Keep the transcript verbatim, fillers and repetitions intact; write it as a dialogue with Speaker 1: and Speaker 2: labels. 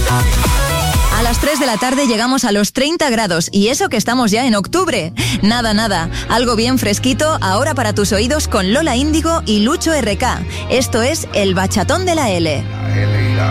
Speaker 1: A las tres de la tarde llegamos a los treinta grados y eso que estamos ya en octubre. Nada, nada, algo bien fresquito ahora para tus oídos con Lola Índigo y Lucho R K. Esto es El Bachatón de la L.